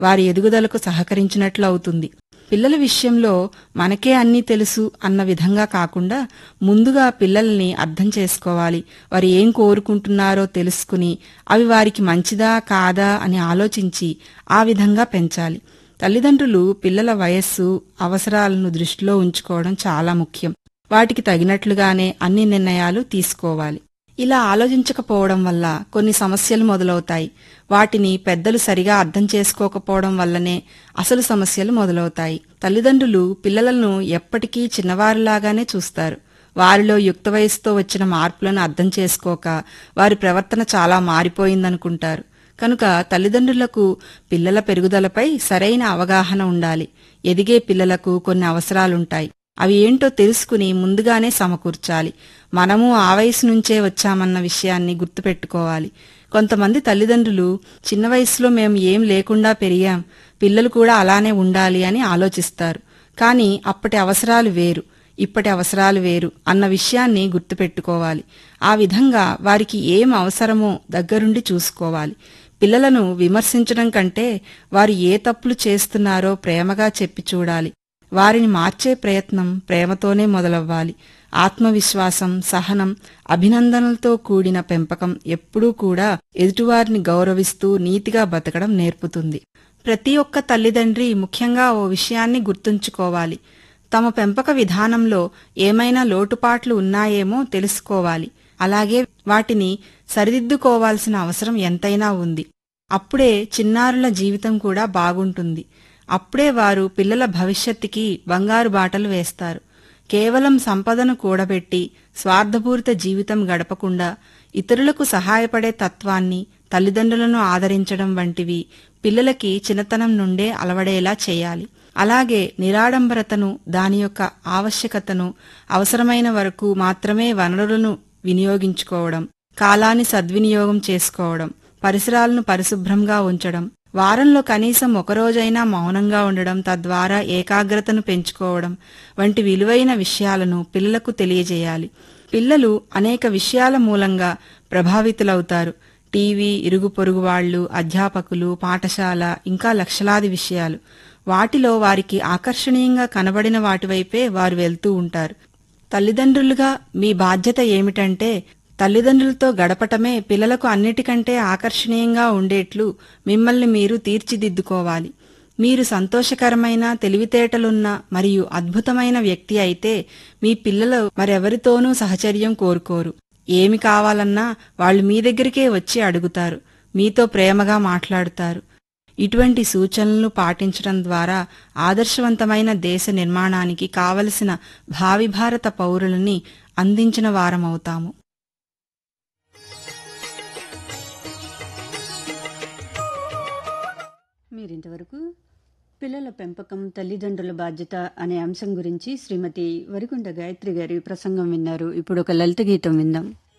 వారి ఎదుగుదలకు సహకరించినట్లు అవుతుంది. పిల్లల విషయంలో మనకే అన్నీ తెలుసు అన్న విధంగా కాకుండా ముందుగా పిల్లల్ని అర్థం చేసుకోవాలి. వారు ఏం కోరుకుంటున్నారో తెలుసుకుని అవి వారికి మంచిదా కాదా అని ఆలోచించి ఆ విధంగా పెంచాలి. తల్లిదండ్రులు పిల్లల వయస్సు, అవసరాలను దృష్టిలో ఉంచుకోవడం చాలా ముఖ్యం. వాటికి తగినట్లుగానే అన్ని నిర్ణయాలు తీసుకోవాలి. ఇలా ఆలోచించకపోవడం వల్ల కొన్ని సమస్యలు మొదలవుతాయి. వాటిని పెద్దలు సరిగా అర్థం చేసుకోకపోవడం వల్లనే అసలు సమస్యలు మొదలవుతాయి. తల్లిదండ్రులు పిల్లలను ఎప్పటికీ చిన్నవారిలాగానే చూస్తారు. వారిలో యుక్త వయసుతో వచ్చిన మార్పులను అర్థం చేసుకోక వారి ప్రవర్తన చాలా మారిపోయిందనుకుంటారు. కనుక తల్లిదండ్రులకు పిల్లల పెరుగుదలపై సరైన అవగాహన ఉండాలి. ఎదిగే పిల్లలకు కొన్ని అవసరాలుంటాయి. అవి ఏంటో తెలుసుకుని ముందుగానే సమకూర్చాలి. మనము ఆ వయసు నుంచే వచ్చామన్న విషయాన్ని గుర్తుపెట్టుకోవాలి. కొంతమంది తల్లిదండ్రులు చిన్న వయసులో మేము ఏం లేకుండా పెరిగాం, పిల్లలు కూడా అలానే ఉండాలి అని ఆలోచిస్తారు. కానీ అప్పటి అవసరాలు వేరు, ఇప్పటి అవసరాలు వేరు అన్న విషయాన్ని గుర్తుపెట్టుకోవాలి. ఆ విధంగా వారికి ఏం అవసరమో దగ్గరుండి చూసుకోవాలి. పిల్లలను విమర్శించడం కంటే వారు ఏ తప్పులు చేస్తున్నారో ప్రేమగా చెప్పి చూడాలి. వారిని మార్చే ప్రయత్నం ప్రేమతోనే మొదలవ్వాలి. ఆత్మవిశ్వాసం, సహనం, అభినందనలతో కూడిన పెంపకం ఎప్పుడూ కూడా ఎదుటివారిని గౌరవిస్తూ నీతిగా బతకడం నేర్పుతుంది. ప్రతి ఒక్క తల్లిదండ్రి ముఖ్యంగా ఓ విషయాన్ని గుర్తుంచుకోవాలి. తమ పెంపక విధానంలో ఏమైనా లోటుపాట్లు ఉన్నాయేమో తెలుసుకోవాలి. అలాగే వాటిని సరిదిద్దుకోవాల్సిన అవసరం ఎంతైనా ఉంది. అప్పుడే చిన్నారుల జీవితం కూడా బాగుంటుంది. అప్పుడే వారు పిల్లల భవిష్యత్తుకి బంగారు బాటలు వేస్తారు. కేవలం సంపదను కూడబెట్టి స్వార్థపూరిత జీవితం గడపకుండా ఇతరులకు సహాయపడే తత్వాన్ని, తల్లిదండ్రులను ఆదరించడం వంటివి పిల్లలకి చిన్నతనం నుండే అలవడేలా చేయాలి. అలాగే నిరాడంబరతను, దాని యొక్క ఆవశ్యకతను, అవసరమైన వరకు మాత్రమే వనరులను వినియోగించుకోవడం, కాలాన్ని సద్వినియోగం చేసుకోవడం, పరిసరాలను పరిశుభ్రంగా ఉంచడం, వారంలో కనీసం ఒకరోజైనా మౌనంగా ఉండడం, తద్వారా ఏకాగ్రతను పెంచుకోవడం వంటి విలువైన విషయాలను పిల్లలకు తెలియజేయాలి. పిల్లలు అనేక విషయాల మూలంగా ప్రభావితులవుతారు. టీవీ, ఇరుగు పొరుగు వాళ్లు, అధ్యాపకులు, పాఠశాల, ఇంకా లక్షలాది విషయాలు. వాటిలో వారికి ఆకర్షణీయంగా కనబడిన వాటివైపే వారు వెళ్తూ ఉంటారు. తల్లిదండ్రులుగా మీ బాధ్యత ఏమిటంటే తల్లిదండ్రులతో గడపటమే పిల్లలకు అన్నిటికంటే ఆకర్షణీయంగా ఉండేట్లు మిమ్మల్ని మీరు తీర్చిదిద్దుకోవాలి. మీరు సంతోషకరమైన, తెలివితేటలున్న మరియు అద్భుతమైన వ్యక్తి అయితే మీ పిల్లలు మరెవరితోనూ సహచర్యం కోరుకోరు. ఏమి కావాలన్నా వాళ్లు మీ దగ్గరికే వచ్చి అడుగుతారు, మీతో ప్రేమగా మాట్లాడుతారు. ఇటువంటి సూచనలను పాటించడం ద్వారా ఆదర్శవంతమైన దేశ నిర్మాణానికి కావలసిన భావి భారత పౌరులని అందించిన వారమవుతాము. మీరింతవరకు పిల్లల పెంపకం, తల్లిదండ్రుల బాధ్యత అనే అంశం గురించి శ్రీమతి వరికుంట గాయత్రి గారి ప్రసంగం విన్నారు. ఇప్పుడు ఒక లలిత గీతం విందాం.